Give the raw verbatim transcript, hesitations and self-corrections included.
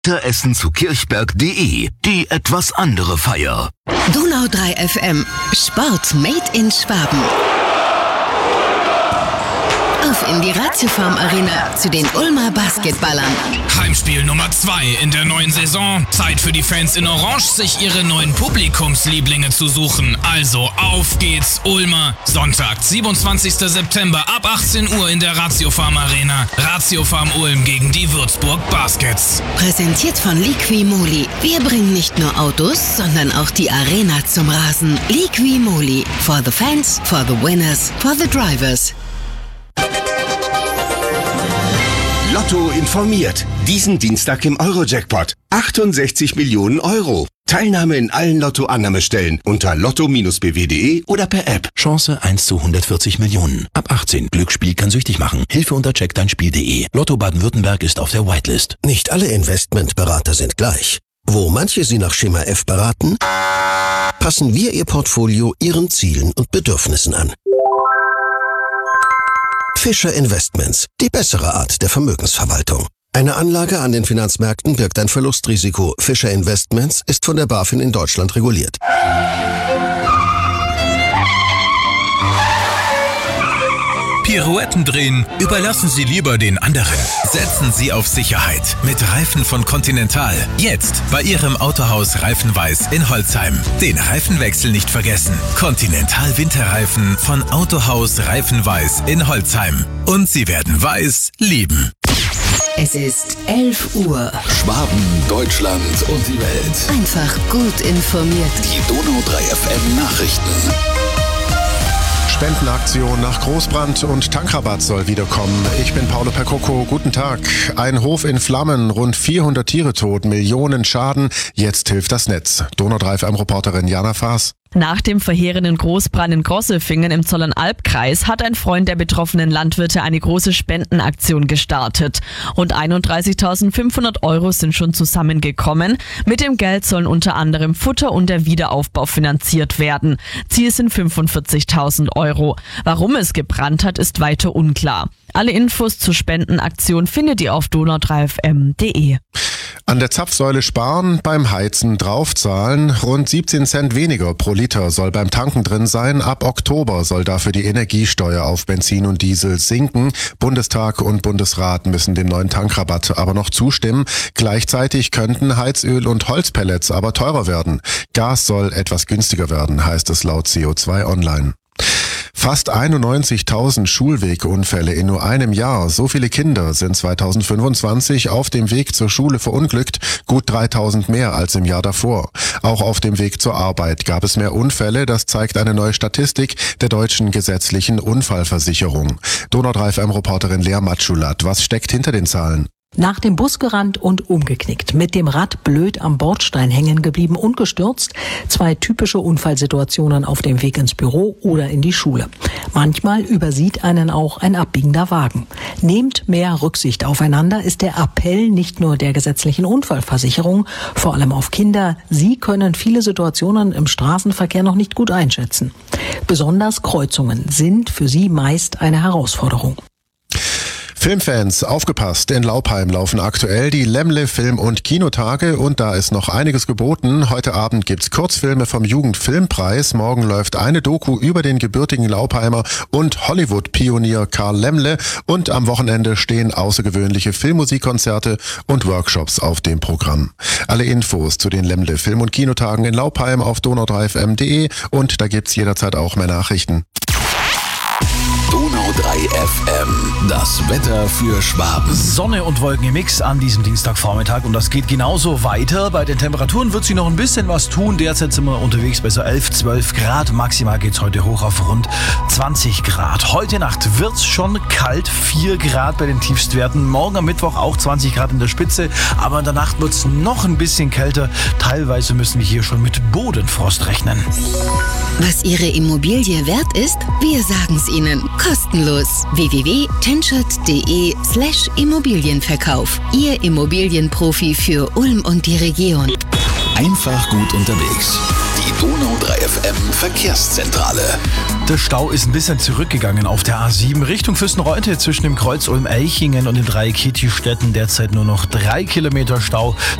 Essen zu kirchberg punkt de, die etwas andere Feier. Donau drei F M, Sport made in Schwaben. Auf in die Ratiofarm Arena zu den Ulmer Basketballern. Heimspiel Nummer zwei in der neuen Saison. Zeit für die Fans in Orange, sich ihre neuen Publikumslieblinge zu suchen. Also auf geht's, Ulmer. Sonntag, siebenundzwanzigster September ab achtzehn Uhr in der Ratiofarm Arena. Ratiofarm Ulm gegen die Würzburg Baskets. Präsentiert von Liqui-Moly. Wir bringen nicht nur Autos, sondern auch die Arena zum Rasen. Liqui-Moly. For the fans, for the winners, for the drivers. Lotto informiert. Diesen Dienstag im Euro-Jackpot. achtundsechzig Millionen Euro. Teilnahme in allen Lotto-Annahmestellen unter lotto Bindestrich b w punkt de oder per App. Chance eins zu hundertvierzig Millionen. Ab achtzehn. Glücksspiel kann süchtig machen. Hilfe unter check dein spiel punkt de. Lotto Baden-Württemberg ist auf der Whitelist. Nicht alle Investmentberater sind gleich. Wo manche Sie nach Schema F beraten, passen wir Ihr Portfolio Ihren Zielen und Bedürfnissen an. Fischer Investments, die bessere Art der Vermögensverwaltung. Eine Anlage an den Finanzmärkten birgt ein Verlustrisiko. Fischer Investments ist von der BaFin in Deutschland reguliert. Pirouetten drehen überlassen Sie lieber den anderen. Setzen Sie auf Sicherheit mit Reifen von Continental. Jetzt bei Ihrem Autohaus Reifenweiß in Holzheim. Den Reifenwechsel nicht vergessen. Continental Winterreifen von Autohaus Reifenweiß in Holzheim. Und Sie werden Weiß lieben. Es ist elf Uhr. Schwaben, Deutschland und die Welt. Einfach gut informiert. Die Donau drei F M Nachrichten. Spendenaktion nach Großbrand und Tankrabatt soll wiederkommen. Ich bin Paolo Percoco. Guten Tag. Ein Hof in Flammen, rund vierhundert Tiere tot, Millionen Schaden. Jetzt hilft das Netz. Donau drei F M-Reporterin Jana Faas. Nach dem verheerenden Großbrand in Grosselfingen im Zollernalbkreis hat ein Freund der betroffenen Landwirte eine große Spendenaktion gestartet. Rund einunddreißigtausendfünfhundert Euro sind schon zusammengekommen. Mit dem Geld sollen unter anderem Futter und der Wiederaufbau finanziert werden. Ziel sind fünfundvierzigtausend Euro. Warum es gebrannt hat, ist weiter unklar. Alle Infos zur Spendenaktion findet ihr auf donau drei f m punkt de. An der Zapfsäule sparen, beim Heizen draufzahlen. Rund siebzehn Cent weniger pro Liter soll beim Tanken drin sein. Ab Oktober soll dafür die Energiesteuer auf Benzin und Diesel sinken. Bundestag und Bundesrat müssen dem neuen Tankrabatt aber noch zustimmen. Gleichzeitig könnten Heizöl und Holzpellets aber teurer werden. Gas soll etwas günstiger werden, heißt es laut C O zwei Online. Fast einundneunzigtausend Schulwegunfälle in nur einem Jahr. So viele Kinder sind zweitausendfünfundzwanzig auf dem Weg zur Schule verunglückt, gut dreitausend mehr als im Jahr davor. Auch auf dem Weg zur Arbeit gab es mehr Unfälle, das zeigt eine neue Statistik der deutschen gesetzlichen Unfallversicherung. Donau drei F M-Reporterin Lea Matschulat, was steckt hinter den Zahlen? Nach dem Bus gerannt und umgeknickt, mit dem Rad blöd am Bordstein hängen geblieben und gestürzt. Zwei typische Unfallsituationen auf dem Weg ins Büro oder in die Schule. Manchmal übersieht einen auch ein abbiegender Wagen. Nehmt mehr Rücksicht aufeinander, ist der Appell nicht nur der gesetzlichen Unfallversicherung, vor allem auf Kinder. Sie können viele Situationen im Straßenverkehr noch nicht gut einschätzen. Besonders Kreuzungen sind für sie meist eine Herausforderung. Filmfans, aufgepasst, in Laupheim laufen aktuell die Lämmle Film- und Kinotage und da ist noch einiges geboten. Heute Abend gibt's Kurzfilme vom Jugendfilmpreis, morgen läuft eine Doku über den gebürtigen Laupheimer und Hollywood-Pionier Karl Lämmle und am Wochenende stehen außergewöhnliche Filmmusikkonzerte und Workshops auf dem Programm. Alle Infos zu den Lämmle Film- und Kinotagen in Laupheim auf donau drei f m punkt de und da gibt's jederzeit auch mehr Nachrichten. Donau drei F M, das Wetter für Schwaben. Sonne und Wolken im Mix an diesem Dienstagvormittag und das geht genauso weiter. Bei den Temperaturen wird sich noch ein bisschen was tun. Derzeit sind wir unterwegs bei so elf, zwölf Grad. Maximal geht's heute hoch auf rund zwanzig Grad. Heute Nacht wird's schon kalt, vier Grad bei den Tiefstwerten. Morgen am Mittwoch auch zwanzig Grad in der Spitze, aber in der Nacht wird's noch ein bisschen kälter. Teilweise müssen wir hier schon mit Bodenfrost rechnen. Was Ihre Immobilie wert ist, wir sagen's Ihnen. Kostenlos. w w w punkt tenschert punkt de slash Immobilienverkauf. Ihr Immobilienprofi für Ulm und die Region. Einfach gut unterwegs. Die Donau drei F M Verkehrszentrale. Der Stau ist ein bisschen zurückgegangen auf der A sieben Richtung Fürstenreute zwischen dem Kreuz Ulm-Elchingen und dem Dreieck Kitti-Stetten. Derzeit nur noch drei Kilometer Stau.